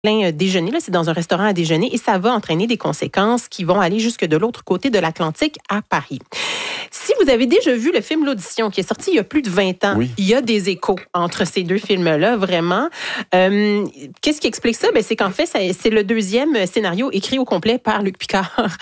déjeuner. Là, c'est dans un restaurant à déjeuner et ça va entraîner des conséquences qui vont aller jusque de l'autre côté de l'Atlantique à Paris. Si vous avez déjà vu le film L'Audition, qui est sorti il y a plus de 20 ans, il y a des échos entre ces deux films-là, vraiment. Qu'est-ce qui explique ça? C'est qu'en fait, c'est le deuxième scénario écrit au complet par Luc Picard.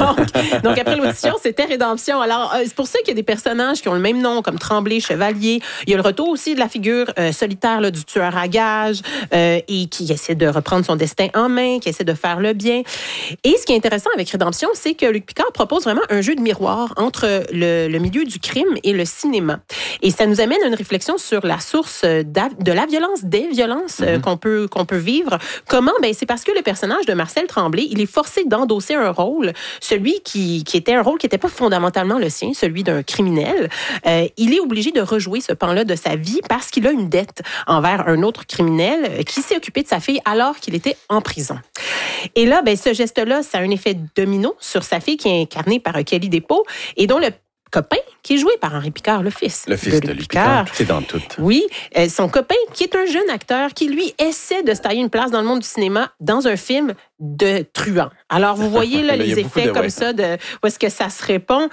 donc, après L'Audition, c'était Rédemption. Alors, c'est pour ça qu'il y a des personnages qui ont le même nom, comme Tremblay, Chevalier. Il y a le retour aussi de la figure solitaire là, du tueur à gages et qui essaie de reprendre son destin en main, qui essaie de faire le bien. Et ce qui est intéressant avec Rédemption, c'est que Luc Picard propose vraiment un jeu de miroir entre le milieu du crime et le cinéma. Et ça nous amène à une réflexion sur la source de la violence, des violences qu'on peut vivre. Comment? C'est parce que le personnage de Marcel Tremblay, il est forcé d'endosser un rôle, celui qui était un rôle qui n'était pas fondamentalement le sien, celui d'un criminel. Il est obligé de rejouer ce pan-là de sa vie parce qu'il a une dette envers un autre criminel qui s'est occupé de sa fille alors qu'il était en prison. Et là, ce geste-là, ça a un effet domino sur sa fille qui est incarnée par Kelly Despaux et dont le copain, qui est joué par Henri Picard, le fils de Luc Picard. Tout est dans tout. Oui, son copain, qui est un jeune acteur, qui, lui, essaie de se tailler une place dans le monde du cinéma dans un film de truand. Alors, vous voyez là, les effets comme ça, où est-ce que ça se répond.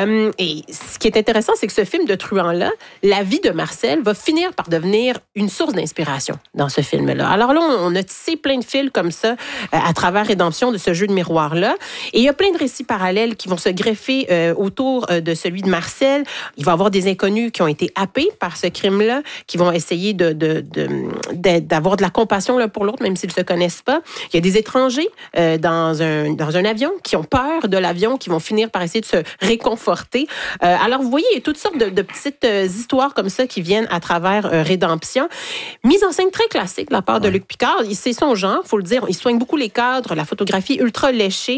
Et ce qui est intéressant, c'est que ce film de truand-là, la vie de Marcel va finir par devenir une source d'inspiration dans ce film-là. Alors là, on a tissé plein de fils comme ça à travers Rédemption de ce jeu de miroir-là. Et il y a plein de récits parallèles qui vont se greffer autour de celui de Marcel. Il va y avoir des inconnus qui ont été happés par ce crime-là, qui vont essayer d'avoir de la compassion l'un pour l'autre, même s'ils ne se connaissent pas. Il y a des étrangers dans un avion qui ont peur de l'avion, qui vont finir par essayer de se réconforter. Alors, vous voyez, il y a toutes sortes de petites histoires comme ça qui viennent à travers Rédemption. Mise en scène très classique de la part de Luc Picard. C'est son genre, il faut le dire. Il soigne beaucoup les cadres, la photographie ultra léchée.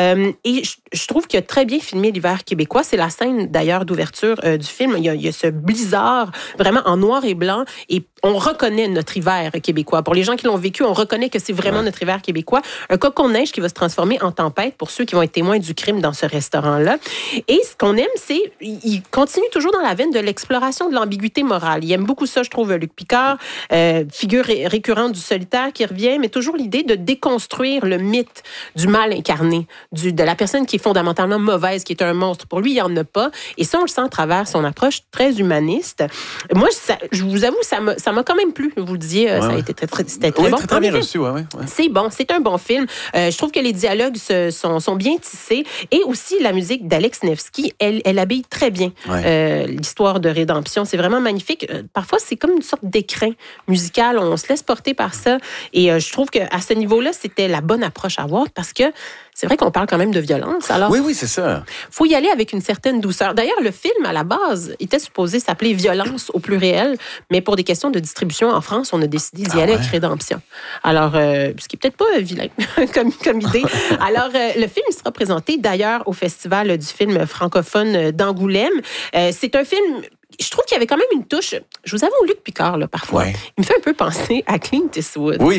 Et je trouve qu'il a très bien filmé l'hiver québécois. C'est la scène, d'ailleurs, d'ouverture du film. Il y a ce blizzard vraiment en noir et blanc et on reconnaît notre hiver québécois. Pour les gens qui l'ont vécu, on reconnaît que c'est vraiment notre hiver québécois. Un cocon de neige qui va se transformer en tempête pour ceux qui vont être témoins du crime dans ce restaurant-là. Et ce qu'on aime, c'est il continue toujours dans la veine de l'exploration de l'ambiguïté morale. Il aime beaucoup ça, je trouve, Luc Picard, figure récurrente du solitaire qui revient, mais toujours l'idée de déconstruire le mythe du mal incarné, de la personne qui est fondamentalement mauvaise, qui est un monstre. Pour lui, il n'y en a pas. Et ça, on le sent à travers son approche très humaniste. Moi, je vous avoue, ça m'a quand même plu. Vous le disiez, ça a été c'était très bon. Très bien reçu, C'est bon, c'est un bon film. Je trouve que les dialogues sont bien tissés. Et aussi, la musique d'Alex Nevsky, elle habille très bien l'histoire de Rédemption. C'est vraiment magnifique. Parfois, c'est comme une sorte d'écrin musical. On se laisse porter par ça. Et je trouve qu'à ce niveau-là, c'était la bonne approche à avoir parce que c'est vrai qu'on parle quand même de violence. Alors, oui, c'est ça. Faut y aller avec une certaine douceur. D'ailleurs, le film, à la base, était supposé s'appeler Violence au pluriel, mais pour des questions de distribution en France, on a décidé d'y aller avec Rédemption. Alors, ce qui est peut-être pas vilain comme idée. Alors, le film sera présenté d'ailleurs au Festival du film francophone d'Angoulême. C'est un film... Je trouve qu'il y avait quand même une touche. Je vous avoue, Luc Picard, là, parfois, il me fait un peu penser à Clint Eastwood. Oui,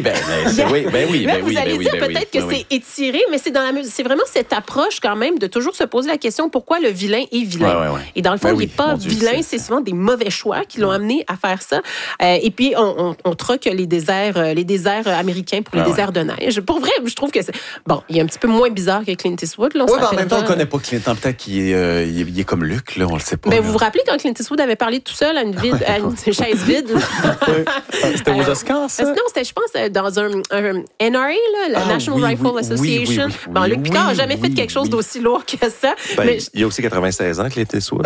vous allez dire peut-être que c'est étiré, mais c'est dans la musique. C'est vraiment cette approche quand même de toujours se poser la question pourquoi le vilain est vilain. Et dans le fond, il n'est pas vilain, c'est souvent des mauvais choix qui l'ont amené à faire ça. Et puis, on troque les déserts américains pour les déserts de neige. Pour vrai, je trouve que c'est... Bon, il est un petit peu moins bizarre que Clint Eastwood. Là, en même temps, on ne connaît pas Clint. Peut-être qu'il est comme Luc, là, on le sait pas. Mais vous vous rappelez quand Clint Eastwood avait parlé tout seul à une chaise vide. C'était aux Oscars, ça? Non, c'était, je pense, dans un NRA, là, la National Rifle Association. Luc Picard n'a jamais fait quelque chose d'aussi lourd que ça. Il y a aussi 96 ans qu'il était Eastwood.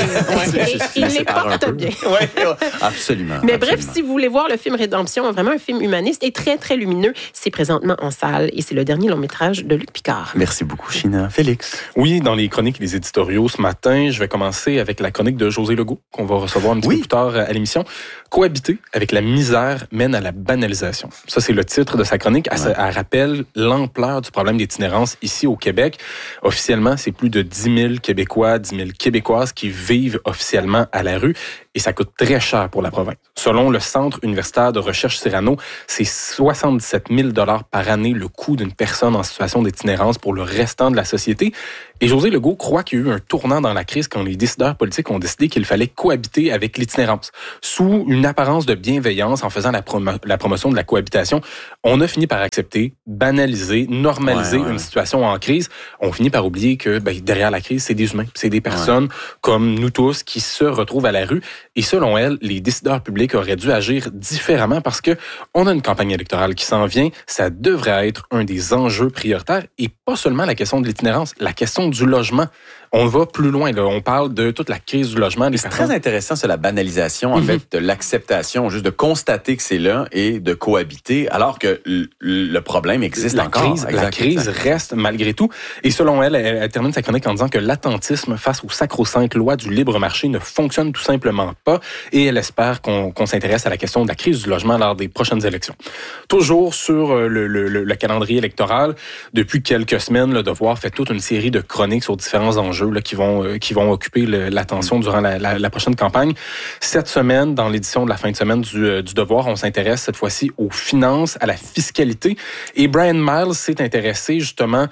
Il les porte bien. Absolument. Mais bref, si vous voulez voir le film Rédemption, vraiment un film humaniste et très, très lumineux, c'est présentement en salle et c'est le dernier long-métrage de Luc Picard. Merci beaucoup, China. Félix? Oui, dans les chroniques et les éditoriaux ce matin, je vais commencer avec la chronique de José Legault, qu'on va recevoir un petit peu plus tard à l'émission. Cohabiter avec la misère mène à la banalisation. Ça, c'est le titre de sa chronique. Elle rappelle l'ampleur du problème d'itinérance ici au Québec. Officiellement, c'est plus de 10 000 Québécois, 10 000 Québécoises qui vivent officiellement à la rue. et ça coûte très cher pour la province. Selon le Centre universitaire de recherche Cyrano, c'est 77 000 $ par année le coût d'une personne en situation d'itinérance pour le restant de la société. Et José Legault croit qu'il y a eu un tournant dans la crise quand les décideurs politiques ont décidé qu'il fallait cohabiter avec l'itinérance. Sous une apparence de bienveillance, en faisant la promotion de la cohabitation, on a fini par accepter, banaliser, normaliser une situation en crise. On finit par oublier que derrière la crise, c'est des humains, c'est des personnes comme nous tous qui se retrouvent à la rue. Et selon elle, les décideurs publics auraient dû agir différemment parce que on a une campagne électorale qui s'en vient. Ça devrait être un des enjeux prioritaires et pas seulement la question de l'itinérance, la question du logement. On va plus loin, là. On parle de toute la crise du logement. C'est très intéressant, ça, la banalisation, en fait, de l'acceptation, juste de constater que c'est là et de cohabiter, alors que le problème existe encore. La crise reste malgré tout. Et selon elle, elle termine sa chronique en disant que l'attentisme face aux sacro-saintes lois du libre marché ne fonctionne tout simplement pas. Et elle espère qu'on s'intéresse à la question de la crise du logement lors des prochaines élections. Toujours sur le calendrier électoral, depuis quelques semaines, Le Devoir fait toute une série de chroniques sur différents enjeux qui vont occuper l'attention durant la prochaine campagne. Cette semaine, dans l'édition de la fin de semaine du Devoir, on s'intéresse cette fois-ci aux finances, à la fiscalité. Et Brian Miles s'est intéressé justement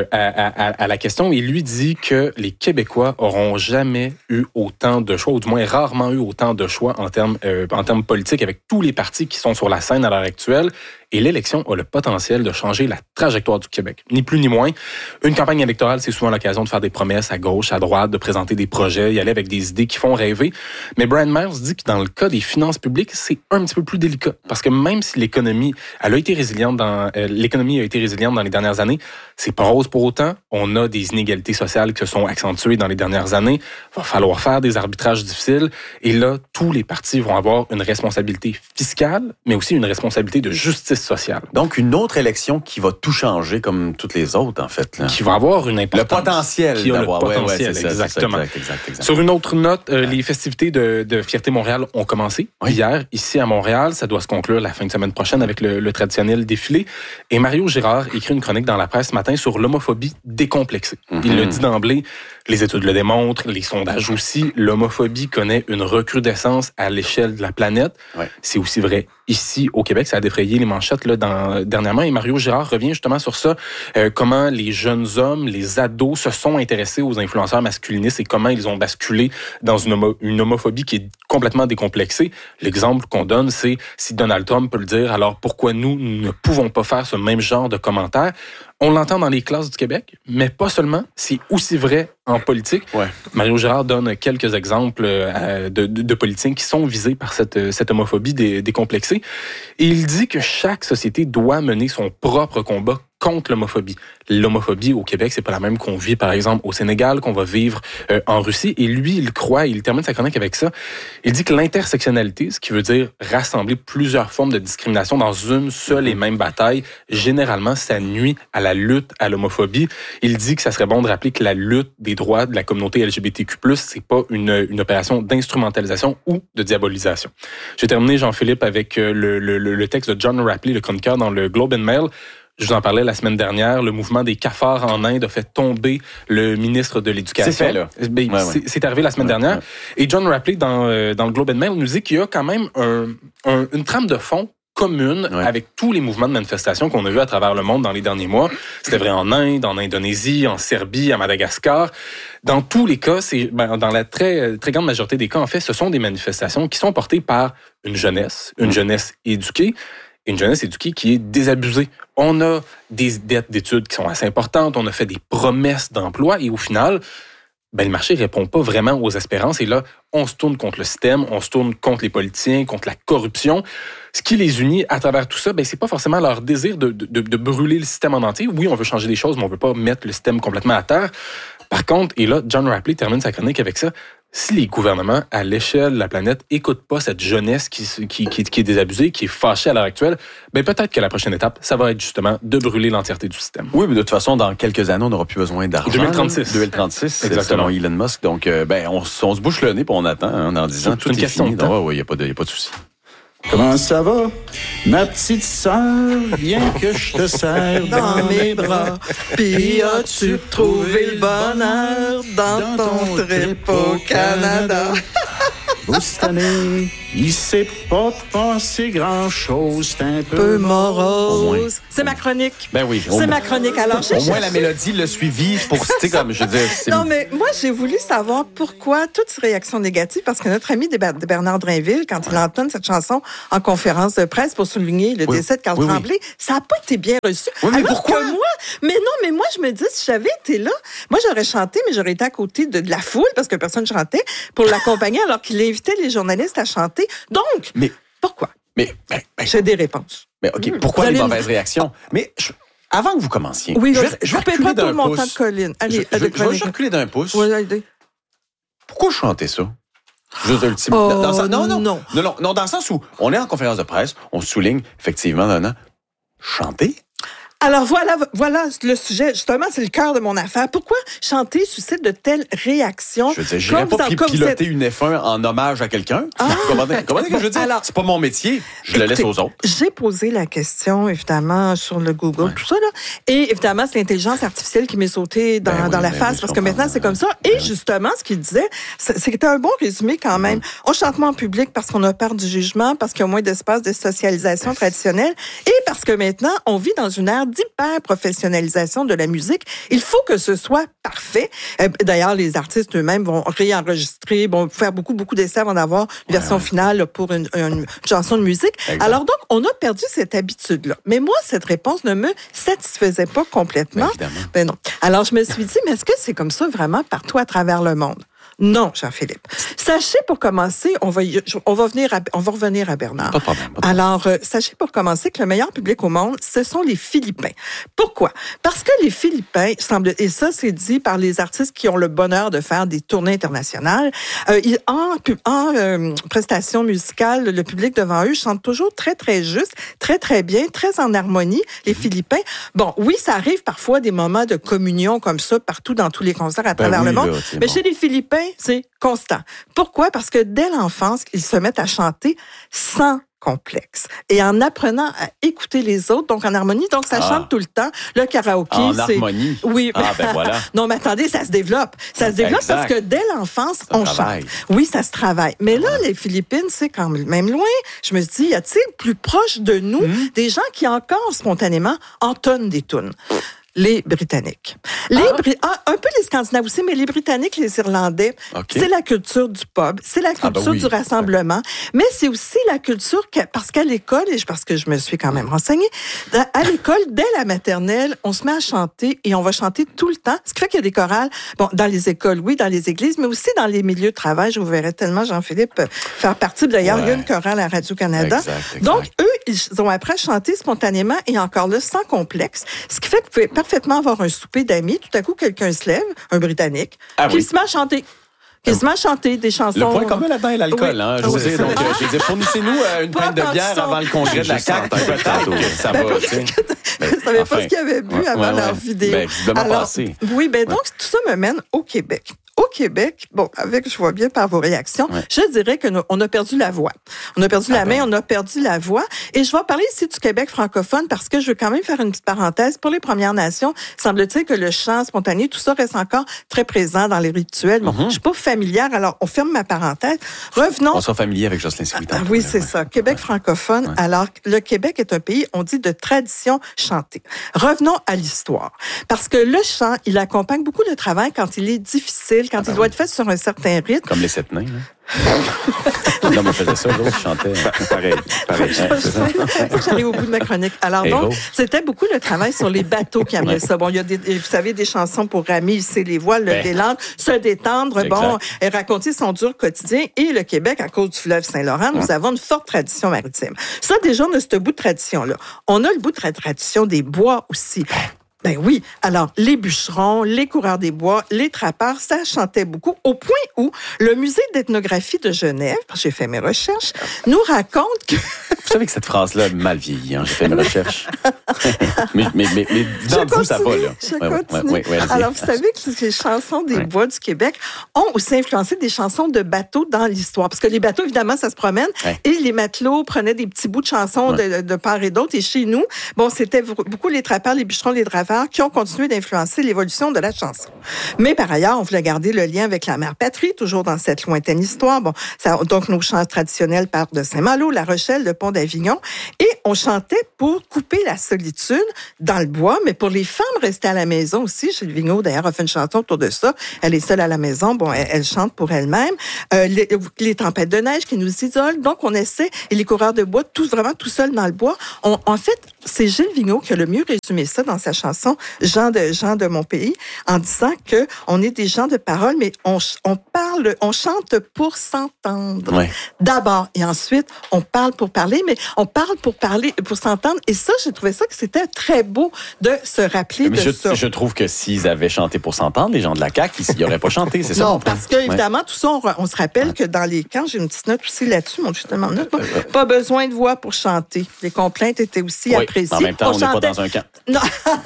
à la question. Il lui dit que les Québécois auront jamais eu autant de choix, ou du moins rarement eu autant de choix en termes politiques, avec tous les partis qui sont sur la scène à l'heure actuelle. Et l'élection a le potentiel de changer la trajectoire du Québec. Ni plus ni moins. Une campagne électorale, c'est souvent l'occasion de faire des promesses à gauche, à droite, de présenter des projets, y aller avec des idées qui font rêver. Mais Brian Miles dit que dans le cas des finances publiques, c'est un petit peu plus délicat. Parce que même si l'économie a été résiliente dans les dernières années, c'est pas rose pour autant. On a des inégalités sociales qui se sont accentuées dans les dernières années. Il va falloir faire des arbitrages difficiles. Et là, tous les partis vont avoir une responsabilité fiscale, mais aussi une responsabilité de justice sociale. Donc, une autre élection qui va tout changer comme toutes les autres, en fait. Là. Qui va avoir une importance. Le potentiel d'avoir. C'est ça, exactement. Exact. Sur une autre note, les festivités de Fierté Montréal ont commencé hier, ici à Montréal. Ça doit se conclure la fin de semaine prochaine avec le traditionnel défilé. Et Mario Girard écrit une chronique dans la presse ce matin sur l'homophobie décomplexée. Il le dit d'emblée, les études le démontrent, les sondages aussi. L'homophobie connaît une recrudescence à l'échelle de la planète. C'est aussi vrai ici au Québec. Ça a défrayé les manchettes dernièrement. Et Mario Girard revient justement sur ça, comment les jeunes hommes, les ados se sont intéressés aux influenceurs masculinistes et comment ils ont basculé dans une homophobie qui est complètement décomplexée. L'exemple qu'on donne, c'est si Donald Trump peut le dire, alors pourquoi nous ne pouvons pas faire ce même genre de commentaires? On l'entend dans les classes du Québec, mais pas seulement. C'est aussi vrai en politique. Mario Girard donne quelques exemples de politiciens qui sont visés par cette homophobie décomplexée. Et il dit que chaque société doit mener son propre combat contre l'homophobie. L'homophobie au Québec, c'est pas la même qu'on vit, par exemple, au Sénégal, qu'on va vivre en Russie. Et lui, il termine sa chronique avec ça. Il dit que l'intersectionnalité, ce qui veut dire rassembler plusieurs formes de discrimination dans une seule et même bataille, généralement, ça nuit à la lutte à l'homophobie. Il dit que ça serait bon de rappeler que la lutte des droits de la communauté LGBTQ+, c'est pas une opération d'instrumentalisation ou de diabolisation. J'ai terminé, Jean-Philippe, avec le texte de John Rapley, le chroniqueur dans le Globe and Mail. Je vous en parlais la semaine dernière. Le mouvement des cafards en Inde a fait tomber le ministre de l'Éducation. C'est fait, là. C'est arrivé la semaine dernière. Et John Rapley, dans le Globe and Mail, nous dit qu'il y a quand même une trame de fond commune avec tous les mouvements de manifestation qu'on a vus à travers le monde dans les derniers mois. C'était vrai en Inde, en Indonésie, en Serbie, à Madagascar. Dans tous les cas, dans la très, très grande majorité des cas, en fait, ce sont des manifestations qui sont portées par une jeunesse éduquée, une jeunesse éduquée qui est désabusée. On a des dettes d'études qui sont assez importantes, on a fait des promesses d'emploi et au final, le marché ne répond pas vraiment aux espérances. Et là, on se tourne contre le système, on se tourne contre les politiciens, contre la corruption. Ce qui les unit à travers tout ça, c'est pas forcément leur désir de brûler le système en entier. Oui, on veut changer des choses, mais on veut pas mettre le système complètement à terre. Par contre, et là, John Rapley termine sa chronique avec ça, si les gouvernements, à l'échelle de la planète, n'écoutent pas cette jeunesse qui est désabusée, qui est fâchée à l'heure actuelle, peut-être que la prochaine étape, ça va être justement de brûler l'entièreté du système. Oui, mais de toute façon, dans quelques années, on n'aura plus besoin d'argent. 2036. C'est selon Elon Musk. Donc, on se bouche le nez et on attend en disant tout une est question fini. de temps. Il n'y a pas de souci. Comment ça va, ma petite sœur? Viens que je te serre dans mes bras. Puis as-tu trouvé le bonheur dans ton trip au Canada? Boustané, il s'est pas passé grand-chose, c'est un peu morose. C'est ma chronique. Ben oui. C'est ma chronique. Alors, au moins, la mélodie l'a suivi pour, tu sais, comme je veux dire. Non, mais moi, j'ai voulu savoir pourquoi toute cette réaction négative, parce que notre ami Bernard Drinville, quand il entonne cette chanson en conférence de presse pour souligner le décès de Carl Tremblay, ça n'a pas été bien reçu. Oui, mais pourquoi? Mais moi, je me dis, si j'avais été là, moi, j'aurais chanté, mais j'aurais été à côté de la foule, parce que personne chantait, pour l'accompagner, alors qu'il invitait les journalistes à chanter. Donc, pourquoi? J'ai des réponses. Mais OK, pourquoi les mauvaises réactions? Mais avant que vous commenciez, je vais reculer d'un pouce. De Colline. Allez, je vais reculer d'un pouce. Oui, allez. Pourquoi chanter ça? Juste un petit... non. Non, dans le sens où on est en conférence de presse, on souligne effectivement chanter. Alors voilà le sujet. Justement, c'est le cœur de mon affaire. Pourquoi chanter suscite de telles réactions? Je veux dire, je n'irais pas piloter une F1 en hommage à quelqu'un. Comment que je veux dire? Alors, c'est pas mon métier. Je le laisse aux autres. J'ai posé la question, évidemment, sur le Google, tout ça, là. Et évidemment, c'est l'intelligence artificielle qui m'est sautée dans la face, parce que maintenant, c'est comme ça. Et justement, ce qu'il disait, c'était un bon résumé quand même. On chante moins en public parce qu'on a peur du jugement, parce qu'il y a moins d'espace de socialisation traditionnelle, et parce que maintenant, on vit dans une ère d'hyper-professionnalisation de la musique. Il faut que ce soit parfait. D'ailleurs, les artistes eux-mêmes vont réenregistrer, vont faire beaucoup d'essais avant d'avoir une version finale pour une chanson de musique. Exact. Alors donc, on a perdu cette habitude-là. Mais moi, cette réponse ne me satisfaisait pas complètement. Ben non. Alors, je me suis dit, mais est-ce que c'est comme ça vraiment partout à travers le monde? Non, Jean-Philippe. Sachez pour commencer, on va revenir à Bernard. Pas de problème. Alors, sachez pour commencer que le meilleur public au monde, ce sont les Philippins. Pourquoi? Parce que les Philippins, et ça c'est dit par les artistes qui ont le bonheur de faire des tournées internationales, en prestation musicale, le public devant eux chante toujours très, très juste, très, très bien, très en harmonie, les Philippins. Bon, oui, ça arrive parfois des moments de communion comme ça, partout dans tous les concerts à travers le monde, mais chez les Philippins, c'est constant. Pourquoi? Parce que dès l'enfance, ils se mettent à chanter sans complexe et en apprenant à écouter les autres, donc en harmonie, donc ça chante tout le temps. Le karaoké, c'est... En harmonie? Oui. Voilà. Non, mais attendez, ça se développe. Ça se développe parce que dès l'enfance, on chante. Oui, ça se travaille. Mais là, les Philippines, c'est quand même loin. Je me dis, y a-t-il plus proche de nous des gens qui encore spontanément entonnent des tunes? Les Britanniques. Un peu les Scandinaves aussi, mais les Britanniques, les Irlandais, c'est la culture du pub, c'est la culture du rassemblement, mais c'est aussi la culture parce qu'à l'école, et parce que je me suis quand même renseignée, à l'école, dès la maternelle, on se met à chanter et on va chanter tout le temps, ce qui fait qu'il y a des chorales, dans les écoles, oui, dans les églises, mais aussi dans les milieux de travail. Je vous verrai tellement, Jean-Philippe, faire partie. D'ailleurs, il y a une chorale à Radio-Canada. Exact. Donc, eux, ils ont appris à chanter spontanément et encore là, sans complexe, ce qui fait que vous pouvez parfaitement avoir un souper d'amis. Tout à coup, quelqu'un se lève, un Britannique, qui se met à chanter. Qui se met à chanter des chansons. Le point commun là-dedans est l'alcool, hein, José. Donc, je disais, fournissez-nous une pinte de bière avant le congrès de la CAQ. Ça va, tu sais. Je ne savais pas ce qu'ils avaient bu avant leur vidéo. Visiblement passé. Oui, donc tout ça me mène au Québec. Au Québec, je vois bien par vos réactions, je dirais qu'on a perdu la voix. On a perdu la main, on a perdu la voix. Et je vais parler ici du Québec francophone parce que je veux quand même faire une petite parenthèse. Pour les Premières Nations, semble-t-il que le chant spontané, tout ça reste encore très présent dans les rituels. Bon, je suis pas familière, alors on ferme ma parenthèse. Revenons. On soit familier avec Jocelyn Sweetin. Oui, c'est ça. Québec francophone. Alors, le Québec est un pays, on dit, de tradition chantée. Revenons à l'histoire. Parce que le chant, il accompagne beaucoup le travail quand il est difficile, quand il doit être fait sur un certain rythme. Comme les 7 nains, non, mais je faisais ça, l'autre chantait. Pareil. J'arrive au bout de ma chronique. Alors donc, c'était beaucoup le travail sur les bateaux qui amenait ça. Bon, il y a vous savez, des chansons pour ramer, hisser les voiles, lever l'ancre, se détendre, et raconter son dur quotidien. Et le Québec, à cause du fleuve Saint-Laurent, nous avons une forte tradition maritime. Ça, déjà, on a ce bout de tradition-là. On a le bout de la tradition des bois aussi. Ben oui. Alors, les bûcherons, les coureurs des bois, les trappeurs, ça chantait beaucoup, au point où le musée d'ethnographie de Genève, parce que j'ai fait mes recherches, nous raconte que... Vous savez que cette phrase-là a mal vieilli, hein? J'ai fait mes recherches. mais dans vous, ça va, là. Je continue. Alors, vous savez que les chansons des bois du Québec ont aussi influencé des chansons de bateaux dans l'histoire. Parce que les bateaux, évidemment, ça se promène. Et les matelots prenaient des petits bouts de chansons de part et d'autre. Et chez nous, c'était beaucoup les trappeurs, les bûcherons, les draveurs saveur qui ont continué d'influencer l'évolution de la chanson. Mais par ailleurs, on voulait garder le lien avec la mère patrie, toujours dans cette lointaine histoire. Bon, donc nos chants traditionnels partent de Saint-Malo, La Rochelle, le Pont d'Avignon, et on chantait pour couper la solitude dans le bois, mais pour les femmes rester à la maison aussi. Gilles Vigneault, d'ailleurs, a fait une chanson autour de ça. Elle est seule à la maison, bon, elle chante pour elle-même. Les tempêtes de neige qui nous isolent, donc on essaie, et les coureurs de bois, vraiment tout seuls dans le bois. En fait, c'est Gilles Vigneault qui a le mieux résumé ça dans sa chanson « Gens de mon pays », en disant que on est des gens de parole, mais on chante pour s'entendre. Ouais. D'abord, et ensuite, on parle pour parler, mais on parle pour parler, pour s'entendre. Et ça, j'ai trouvé ça que c'était très beau de se rappeler de ça. Je trouve que s'ils avaient chanté pour s'entendre, les gens de la CAQ, ils n'auraient pas chanté, c'est ça? Non, parce que, évidemment, tout ça, on se rappelle que dans les camps, j'ai une petite note aussi là-dessus, mon justement note, pas besoin de voix pour chanter. Les complaintes étaient aussi appréciées. En même temps, on n'est pas dans un camp. Non.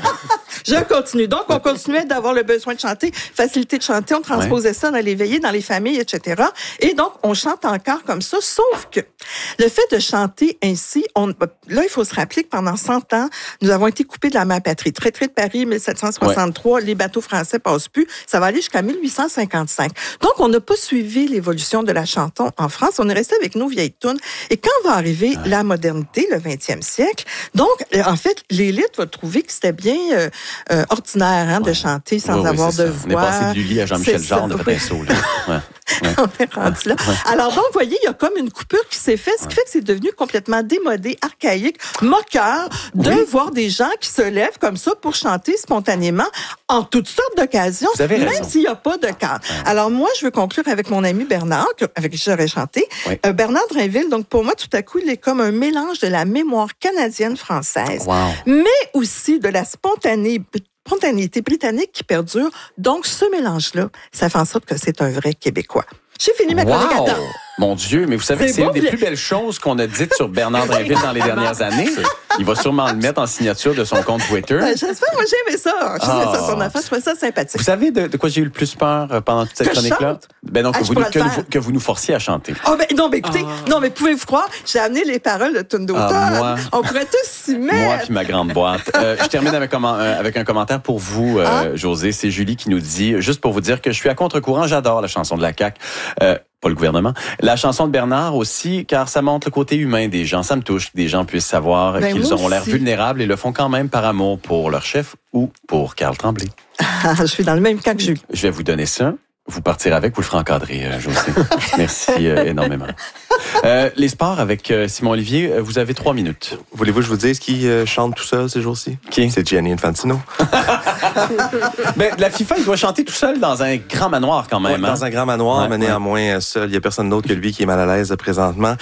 Je continue. Donc, on continuait d'avoir le besoin de chanter, facilité de chanter, on transposait ça dans les veillées, dans les familles, etc. Et donc, on chante encore comme ça, sauf que le fait de chanter ainsi, là, il faut se rappeler que pendant 100 ans, nous avons été coupés de la mère patrie. Traité de Paris, 1763, les bateaux français passent plus. Ça va aller jusqu'à 1855. Donc, on n'a pas suivi l'évolution de la chanson en France. On est resté avec nos vieilles tunes. Et quand va arriver la modernité, le 20e siècle, donc, en fait, l'élite va trouver que c'était bien ordinaire de chanter sans avoir de voix. On est passé du lit à Jean-Michel Jarre, on a fait un saut. On est rendu là. Alors donc, vous voyez, il y a comme une coupure qui s'est faite, ce qui fait que c'est devenu complètement démodé, archaïque, moqueur de voir des gens qui se lèvent comme ça pour chanter spontanément en toutes sortes d'occasions, même s'il n'y a pas de cadre. Alors moi, je veux conclure avec mon ami Bernard, avec qui j'aurais chanté. Bernard Drinville, donc pour moi, tout à coup, il est comme un mélange de la mémoire canadienne-française, mais aussi de la spontanéité britannique qui perdure. Donc, ce mélange-là, ça fait en sorte que c'est un vrai Québécois. J'ai fini ma chronique à temps. Mon Dieu, mais vous savez que c'est une des plus belles choses qu'on a dites sur Bernard Drinville dans les dernières années. Il va sûrement le mettre en signature de son compte Twitter. J'espère, moi j'ai aimé ça. Son affaire, je trouvais ça sympathique. Vous savez de quoi j'ai eu le plus peur pendant toute cette chronique-là? Que vous nous forciez à chanter. Écoutez, non, mais pouvez-vous croire, j'ai amené les paroles de tune d'automne. On pourrait tous s'y mettre. Moi puis ma grande boîte. Je termine avec un commentaire pour vous, José. C'est Julie qui nous dit, juste pour vous dire que je suis à contre-courant, j'adore la chanson de la CAQ. Pas le gouvernement. La chanson de Bernard aussi, car ça montre le côté humain des gens. Ça me touche que des gens puissent savoir qu'ils auront l'air vulnérables et le font quand même par amour pour leur chef ou pour Carl Tremblay. Je suis dans le même cas que Julie. Je vais vous donner ça. Vous partirez avec, vous le ferez encadrer, José. Merci énormément. Les sports avec Simon Olivier, vous avez 3 minutes. Voulez-vous que je vous dise qui chante tout seul ces jours-ci? Qui? C'est Gianni Infantino. La FIFA, il doit chanter tout seul dans un grand manoir quand même. Dans un grand manoir, mais néanmoins seul. Il n'y a personne d'autre que lui qui est mal à l'aise présentement.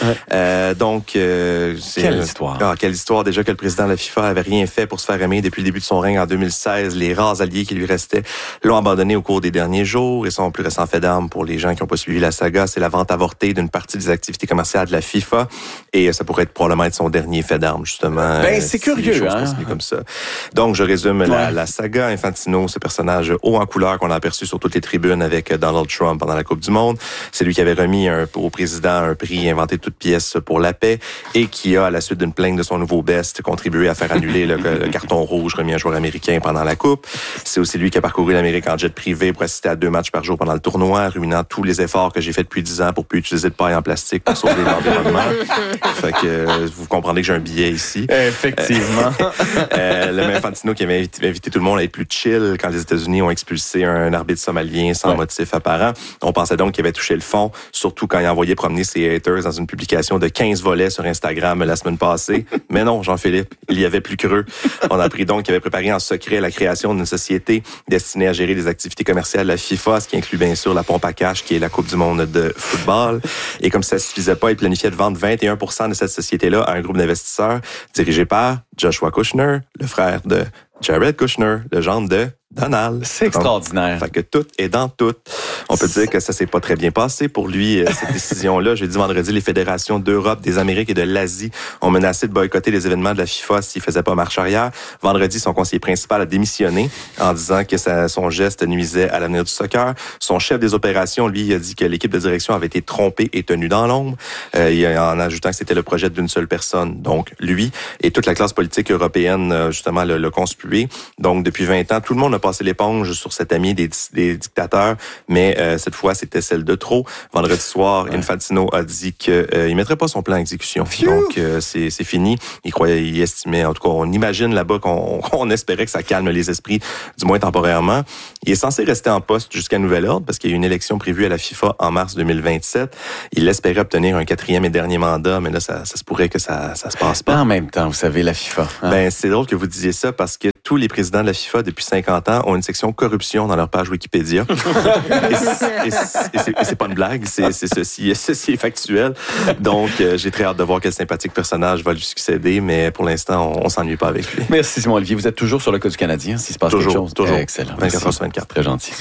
Quelle histoire. Quelle histoire. Déjà que le président de la FIFA avait rien fait pour se faire aimer depuis le début de son règne en 2016. Les rares alliés qui lui restaient l'ont abandonné au cours des derniers jours. Et son plus récent fait d'armes pour les gens qui n'ont pas suivi la saga, c'est la vente avortée d'une partie des activités commerciales de la FIFA. Et ça pourrait probablement être son dernier fait d'armes, justement. C'est curieux, comme ça. Donc, je résume la saga Infantino, ce personnage haut en couleur qu'on a aperçu sur toutes les tribunes avec Donald Trump pendant la Coupe du Monde. C'est lui qui avait remis au président un prix inventé de toutes pièces pour la paix et qui a, à la suite d'une plainte de son nouveau best, contribué à faire annuler le carton rouge remis à un joueur américain pendant la Coupe. C'est aussi lui qui a parcouru l'Amérique en jet privé pour assister à 2 matchs par jour pendant le tournoi, ruinant tous les efforts que j'ai fait depuis 10 ans pour plus utiliser de paille en plastique pour sauver l'environnement. Fait que vous comprendrez que j'ai un billet ici. Effectivement. Le même Infantino qui avait invité tout le monde à être plus chill quand les États-Unis ont expulsé un arbitre somalien sans motif apparent. On pensait donc qu'il avait touché le fond, surtout quand il envoyait promener ses haters dans une publication de 15 volets sur Instagram la semaine passée. Mais non, Jean-Philippe, il y avait plus creux. On a appris donc qu'il avait préparé en secret la création d'une société destinée à gérer les activités commerciales de la FIFA, ce qui inclut bien sûr la pompe à cash, qui est la Coupe du monde de football. Et comme ça ne suffisait pas, il planifiait de vendre 21% de cette société-là à un groupe d'investisseurs dirigé par Joshua Kushner, le frère de Jared Kushner, le gendre de Donald. C'est extraordinaire. Fait que tout est dans tout. On peut dire que ça s'est pas très bien passé pour lui, cette décision-là. Jeudi, vendredi, les fédérations d'Europe, des Amériques et de l'Asie ont menacé de boycotter les événements de la FIFA s'il faisait pas marche arrière. Vendredi, son conseiller principal a démissionné en disant que son geste nuisait à l'avenir du soccer. Son chef des opérations, lui, a dit que l'équipe de direction avait été trompée et tenue dans l'ombre, en ajoutant que c'était le projet d'une seule personne. Donc, lui et toute la classe politique européenne, justement, l'a conspué. Donc, depuis 20 ans, tout le monde a passé l'éponge sur cette amie des dictateurs, mais cette fois, c'était celle de trop. Vendredi soir, Infantino a dit qu'il ne mettrait pas son plan à exécution. Donc, c'est fini. Il estimait, en tout cas, on imagine là-bas qu'on espérait que ça calme les esprits, du moins temporairement. Il est censé rester en poste jusqu'à nouvel ordre parce qu'il y a une élection prévue à la FIFA en mars 2027. Il espérait obtenir un 4e et dernier mandat, mais là, ça se pourrait que ça se passe pas. En même temps, vous savez, la FIFA. Hein? Ben, c'est drôle que vous disiez ça parce que tous les présidents de la FIFA depuis 50 ans ont une section corruption dans leur page Wikipédia. et c'est pas une blague, ceci est factuel. Donc, j'ai très hâte de voir quel sympathique personnage va lui succéder, mais pour l'instant, on s'ennuie pas avec lui. Merci Simon-Olivier. Vous êtes toujours sur le cas du Canadien, s'il se passe quelque chose. Toujours. Excellent. 24h/24. Très gentil.